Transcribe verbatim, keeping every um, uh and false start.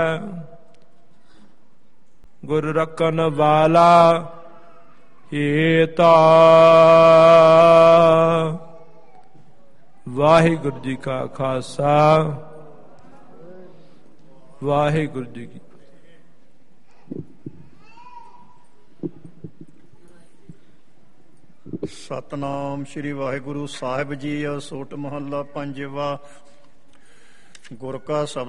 ਗੁਰ ਰਖਨ ਵਾਲਾ ਹੇਤਾ। ਵਾਹਿਗੁਰੂ ਜੀ ਕਾ ਖਾਲਸਾ, ਵਾਹਿਗੁਰੂ ਜੀ ਕੀ। ਸਤਨਾਮ ਸ੍ਰੀ ਵਾਹਿਗੁਰੂ ਸਾਹਿਬ ਜੀ। ਸੋਟ ਮਹੱਲਾ ਪੰਜਵਾ। ਗੁਰ ਕਾ ਸ਼ਬਦ